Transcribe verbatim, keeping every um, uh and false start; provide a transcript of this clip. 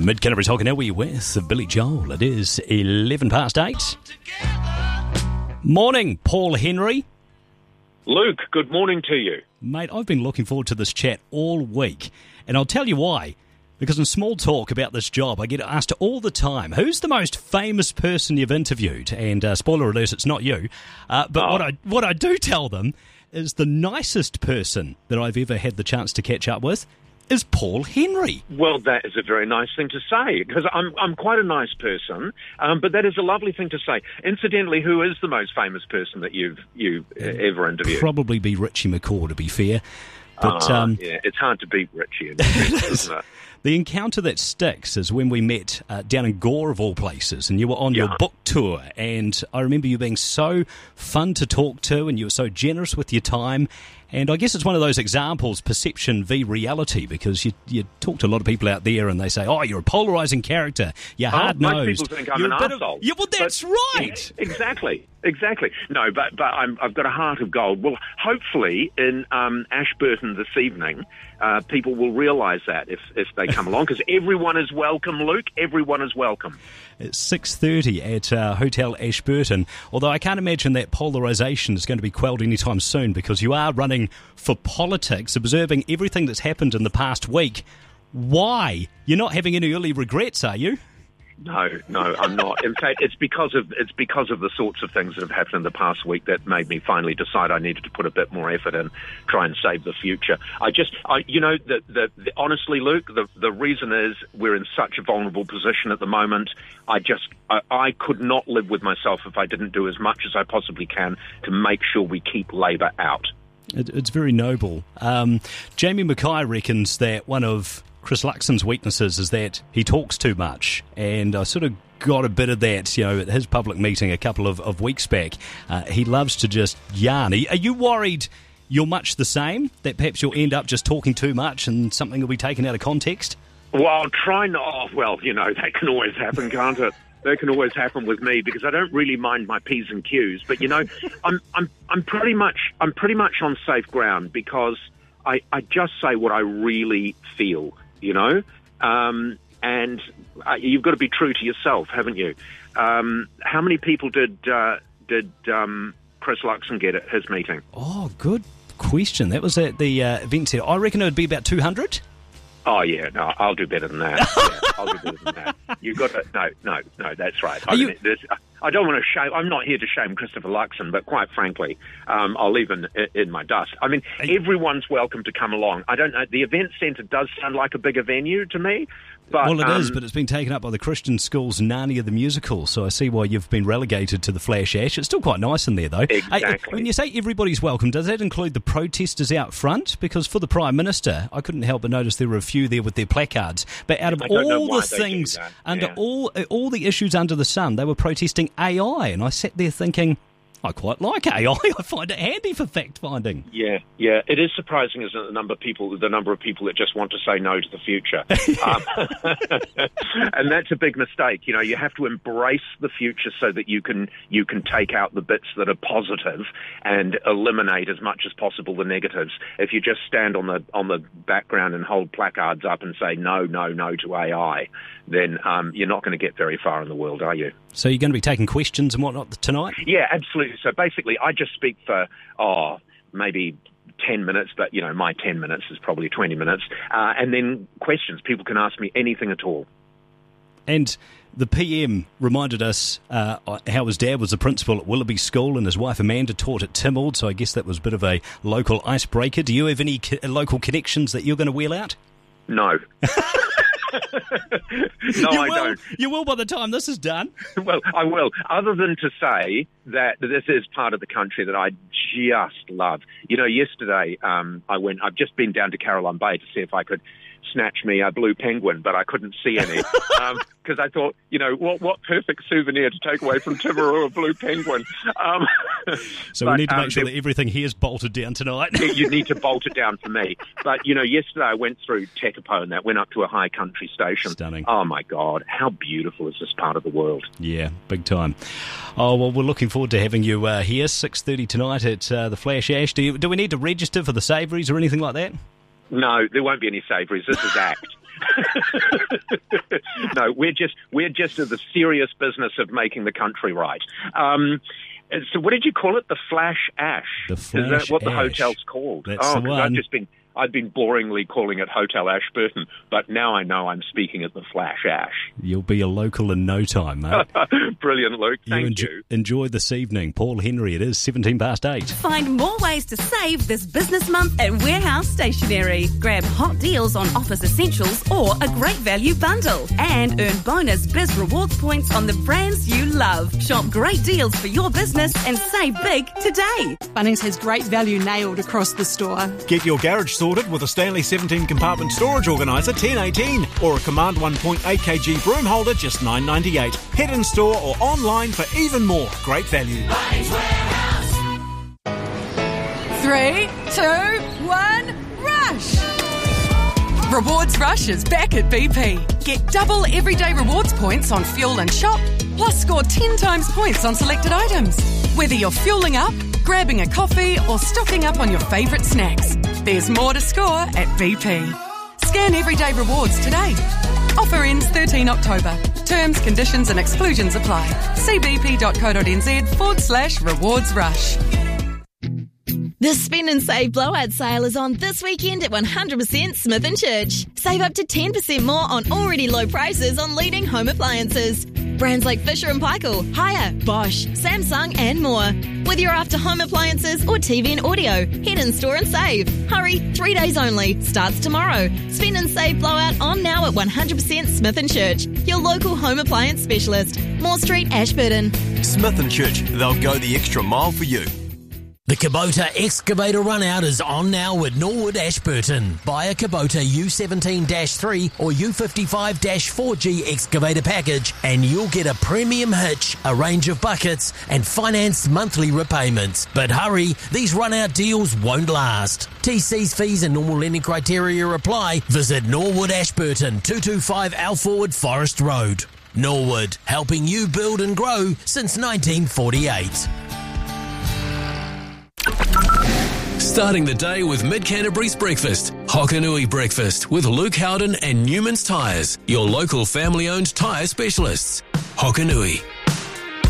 Mid-Canterbury's Hogan Elway with Billy Joel. It is eleven past eight. Morning, Paul Henry. Luke, good morning to you. Mate, I've been looking forward to this chat all week, and I'll tell you why. Because in small talk about this job, I get asked all the time, who's the most famous person you've interviewed? And uh, spoiler alert, it's not you. Uh, but oh. what I what I do tell them is the nicest person that I've ever had the chance to catch up with is Paul Henry. Well, that is a very nice thing to say, because I'm I'm quite a nice person, um, but that is a lovely thing to say. Incidentally, who is the most famous person that you've you've It'd ever interviewed? Probably be Richie McCaw, to be fair. But uh, um, yeah, it's hard to beat Richie, isn't it? The encounter that sticks is when we met uh, down in Gore, of all places, and you were on yeah. your book tour, and I remember you being so fun to talk to, and you were so generous with your time. And I guess it's one of those examples, perception v reality, because you you talk to a lot of people out there and they say, oh, you're a polarising character, you're oh, hard-nosed. Most people think I'm you're an a bit arsehole. Of, yeah, well, that's but, right. Yeah, exactly, exactly. No, but, but I'm, I've got a heart of gold. Well, hopefully in um, Ashburton this evening, uh, people will realise that if, if they come along, because everyone is welcome, Luke, everyone is welcome. It's six thirty at uh, Hotel Ashburton, although I can't imagine that polarisation is going to be quelled anytime soon, because you are running for politics, observing everything that's happened in the past week. Why? You're not having any early regrets, are you? No, no, I'm not. In fact, it's because of it's because of the sorts of things that have happened in the past week that made me finally decide I needed to put a bit more effort in, try and save the future. I just, I, you know, the, the, the, honestly, Luke, the the reason is we're in such a vulnerable position at the moment. I just, I, I could not live with myself if I didn't do as much as I possibly can to make sure we keep Labour out. It, it's very noble. Um, Jamie Mackay reckons that one of Chris Luxon's weaknesses is that he talks too much, and I sort of got a bit of that, you know, at his public meeting a couple of, of weeks back. Uh, he loves to just yarn. Are you worried you're much the same, that perhaps you'll end up just talking too much and something will be taken out of context? Well, I'll try not. Oh, well, you know, that can always happen, can't it? That can always happen with me, because I don't really mind my P's and Q's. But you know, I'm I'm I'm pretty much I'm pretty much on safe ground, because I, I just say what I really feel. You know, um, and uh, you've got to be true to yourself, haven't you? Um, how many people did uh, did um, Chris Luxon get at his meeting? Oh, good question. That was at the uh, event here. I reckon it would be about two hundred. Oh, yeah, no, I'll do better than that. Yeah, I'll do better than that. You've got to, no, no, no, that's right. I, you... mean, I don't want to shame, I'm not here to shame Christopher Luxon, but quite frankly, um, I'll leave in, in my dust. I mean, you... everyone's welcome to come along. I don't know, the event centre does sound like a bigger venue to me. But, well, it um, is, but it's been taken up by the Christian School's Narnia the Musical, so I see why you've been relegated to the Flash Ash. It's still quite nice in there, though. Exactly. Hey, when you say everybody's welcome, does that include the protesters out front? Because for the Prime Minister, I couldn't help but notice there were a few there with their placards. But out of all the things, under yeah. all all the issues under the sun, they were protesting A I, and I sat there thinking, I quite like A I. I find it handy for fact-finding. Yeah, yeah. It is surprising, isn't it, the number of people, the number of people that just want to say no to the future. um, and that's a big mistake. You know, you have to embrace the future so that you can you can take out the bits that are positive and eliminate as much as possible the negatives. If you just stand on the on the background and hold placards up and say no, no, no to A I, then um, you're not going to get very far in the world, are you? So you're going to be taking questions and whatnot tonight? Yeah, absolutely. So basically, I just speak for, oh, maybe ten minutes, but, you know, my ten minutes is probably twenty minutes. Uh, and then questions. People can ask me anything at all. And the P M reminded us uh, how his dad was the principal at Willoughby School and his wife Amanda taught at Tynwald, so I guess that was a bit of a local icebreaker. Do you have any co- local connections that you're going to wheel out? No. No, you I will, don't. You will by the time this is done. Well, I will. Other than to say that this is part of the country that I just love. You know, yesterday um, I went. I've just been down to Caroline Bay to see if I could snatch me a blue penguin, but I couldn't see any because um, I thought, you know, what what perfect souvenir to take away from Timaru, a blue penguin. Um, so but, we need to make um, sure that everything here is bolted down tonight. You need to bolt it down for me. But, you know, yesterday I went through Tekapo and that went up to a high country station. Stunning. Oh, my God. How beautiful is this part of the world? Yeah, big time. Oh, well, we're looking forward to having you uh, here, six thirty tonight at uh, the Flash Ash. Do, you, do we need to register for the savouries or anything like that? No, there won't be any savouries. This is ACT. No, we're just we're just in the serious business of making the country right. Um, so, what did you call it? The Flash Ash. The Flash Is that what the Ash. hotel's called? That's oh, the 'cause one. I've just been. I've been boringly calling it Hotel Ashburton, but now I know I'm speaking at the Flash Ash. You'll be a local in no time, mate. Brilliant, Luke. Thank you, enjoy, you. Enjoy this evening. Paul Henry, it is seventeen past eight. Find more ways to save this business month at Warehouse Stationery. Grab hot deals on office essentials or a great value bundle. And earn bonus Biz Rewards points on the brands you love. Shop great deals for your business and save big today. Bunnings has great value nailed across the store. Get your garage sorted with a Stanley seventeen compartment storage organiser ten eighteen or a Command one point eight kilogram broom holder just nine ninety-eight. Head in store or online for even more great value. Bunnings Warehouse. Three, two, one, rush! Rewards Rush is back at B P. Get double everyday rewards points on fuel and shop, plus score ten times points on selected items. Whether you're fueling up, grabbing a coffee or stocking up on your favourite snacks, there's more to score at B P. Scan Everyday Rewards today. Offer ends thirteenth October. Terms, conditions and exclusions apply. See bp.co.nz forward slash rewards rush. The Spend and Save Blowout Sale is on this weekend at one hundred percent Smith and Church. Save up to ten percent more on already low prices on leading home appliances. Brands like Fisher and Paykel, Haier, Bosch, Samsung and more. Whether you're after home appliances or T V and audio, head in store and save. Hurry, three days only. Starts tomorrow. Spend and Save Blowout on now at one hundred percent Smith and Church, your local home appliance specialist. Moore Street, Ashburton. Smith and Church, they'll go the extra mile for you. The Kubota Excavator Runout is on now at Norwood, Ashburton. Buy a Kubota U seventeen dash three or U fifty-five dash four G excavator package and you'll get a premium hitch, a range of buckets and financed monthly repayments. But hurry, these runout deals won't last. T Cs, fees and normal lending criteria apply. Visit Norwood, Ashburton, two twenty-five Alforward Forest Road. Norwood, helping you build and grow since nineteen forty-eight. Starting the day with Mid-Canterbury's breakfast. Hokanui Breakfast with Luke Howden and Newman's Tyres, your local family-owned tyre specialists. Hokanui.